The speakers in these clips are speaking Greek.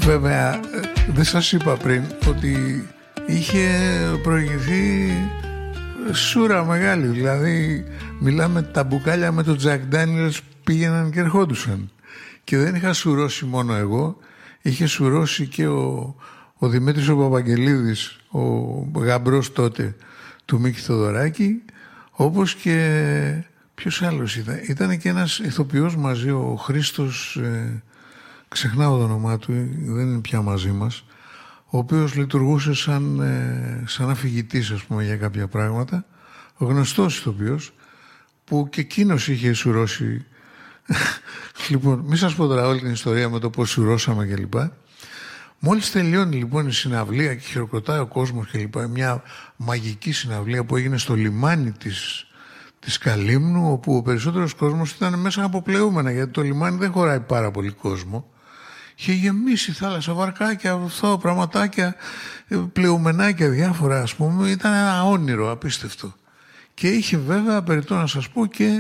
Βέβαια, δεν σας είπα πριν ότι είχε προηγηθεί σούρα μεγάλη. Δηλαδή, μιλάμε τα μπουκάλια με τον Τζακ Ντάνιελς πήγαιναν και ερχόντουσαν. Και δεν είχα σουρώσει μόνο εγώ, είχε σουρώσει και ο Δημήτρης ο Παπαγγελίδης, ο γαμπρός τότε του Μίκη Θοδωράκη, όπως και ποιος άλλος ήταν. Ήταν και ένας ηθοποιός μαζί, ο Χρήστος, ξεχνάω το όνομά του, δεν είναι πια μαζί μας, ο οποίος λειτουργούσε σαν αφηγητής, ας πούμε, για κάποια πράγματα, ο γνωστός ηθοποιός, που και εκείνος είχε σουρώσει. Λοιπόν, μην σας πω τώρα όλη την ιστορία με το πώς σουρώσαμε κλπ. Μόλις τελειώνει λοιπόν η συναυλία και χειροκροτάει ο κόσμος κλπ. Μια μαγική συναυλία που έγινε στο λιμάνι της Καλύμνου, όπου ο περισσότερος κόσμος ήταν μέσα από πλεούμενα, γιατί το λιμάνι δεν χωράει πάρα πολύ κόσμο. Είχε γεμίσει θάλασσα, βαρκάκια, αυτό, πραγματάκια, πλεουμενάκια διάφορα, ας πούμε. Ήταν ένα όνειρο απίστευτο. Και είχε βέβαια, περιττό να σας πω, και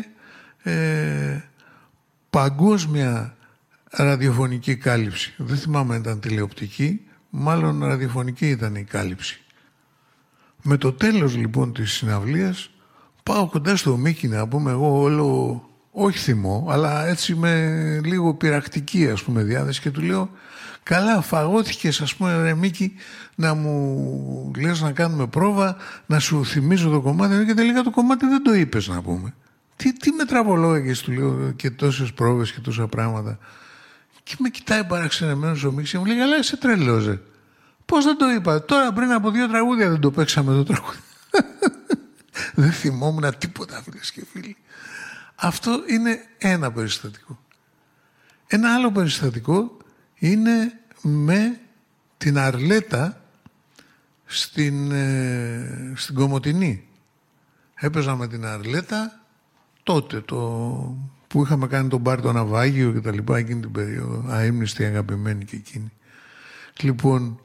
παγκόσμια ραδιοφωνική κάλυψη. Δεν θυμάμαι αν ήταν τηλεοπτική, μάλλον ραδιοφωνική ήταν η κάλυψη. Με το τέλος λοιπόν της συναυλίας πάω κοντά στο Μίκη, να πούμε, εγώ όλο, όχι θυμό, αλλά έτσι με λίγο πειρακτική, ας πούμε, διάθεση, και του λέω, καλά φαγώθηκες, ας πούμε, ρε Μίκη, να μου λες να κάνουμε πρόβα, να σου θυμίζω το κομμάτι, και τελικά το κομμάτι δεν το είπες, να πούμε. Τι με τραβολόγηκες, του λέω, και τόσες πρόβες και τόσα πράγματα. Και με κοιτάει παραξενεμένος ο Μίξης και μου λέει, καλά, είσαι τρελός, πώς δεν το είπα, τώρα πριν από 2 τραγούδια δεν το παίξαμε το τραγούδι. Δεν θυμόμουν τίποτα, φίλες και φίλοι. Αυτό είναι ένα περιστατικό. Ένα άλλο περιστατικό είναι με την Αρλέτα στην Κομοτηνή. Έπαιζα με την Αρλέτα τότε, που είχαμε κάνει τον μπαρ το ναυάγιο και τα λοιπά, εκείνη την περίοδο, αείμνηστη, αγαπημένη και εκείνη. Λοιπόν,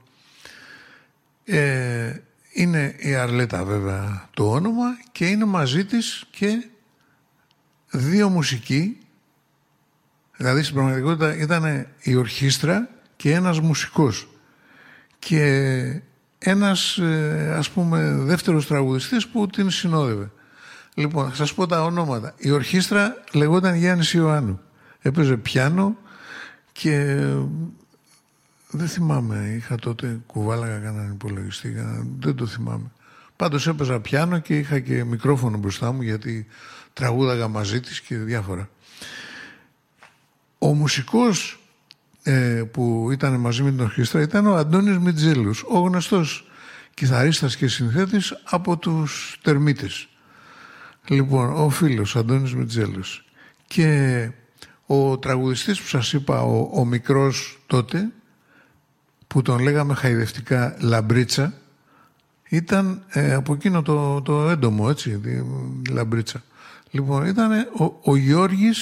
είναι η Αρλέτα βέβαια το όνομα, και είναι μαζί της και 2 μουσικοί, δηλαδή στην πραγματικότητα ήταν η ορχήστρα και ένας μουσικός και ένας, ας πούμε, δεύτερος τραγουδιστής που την συνόδευε. Λοιπόν, θα σας πω τα ονόματα. Η ορχήστρα λεγόταν Γιάννης Ιωάννου. Έπαιζε πιάνο και δεν θυμάμαι, είχα τότε κουβάλαγα κανέναν υπολογιστή, δεν το θυμάμαι. Πάντως έπαιζα πιάνο και είχα και μικρόφωνο μπροστά μου, γιατί τραγούδαγα μαζί της και διάφορα. Ο μουσικός που ήταν μαζί με την ορχήστρα ήταν ο Αντώνης Μιτζέλος, ο γνωστός κιθαρίστας και συνθέτης από τους Τερμίτες. Λοιπόν, ο φίλος Αντώνης Μιτζέλος. Και ο τραγουδιστής που σας είπα, ο μικρός τότε, που τον λέγαμε χαϊδευτικά Λαμπρίτσα, ήταν από εκείνο το έντομο, έτσι, Λαμπρίτσα. Λοιπόν, ήταν ο Γιώργης